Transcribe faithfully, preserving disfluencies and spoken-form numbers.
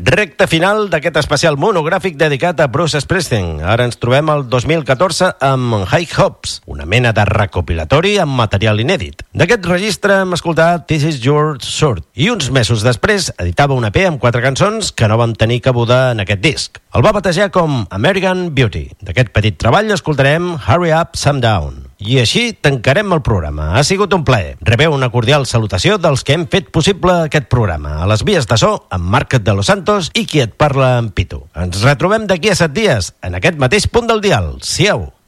Recte final d'aquest especial monogràfic dedicat a Bruce Springsteen. Ara ens trobem al dos mil catorze amb High Hopes, una mena de recopilatori amb material inèdit. D'aquest registre hem escoltat This Is Your Sword i uns mesos després editava un E P amb quatre cançons que no vam tenir cabuda en aquest disc. El va batejar com American Beauty. D'aquest petit treball escoltarem Hurry Up, Sundown. I així tancarem el programa. Ha sigut un plaer. Rebeu una cordial salutació dels que hem fet possible aquest programa. A les vies de so, amb Marc de los Santos i qui et parla, en Pitu. Ens retrobem d'aquí a set dies, en aquest mateix punt del dial. Siau!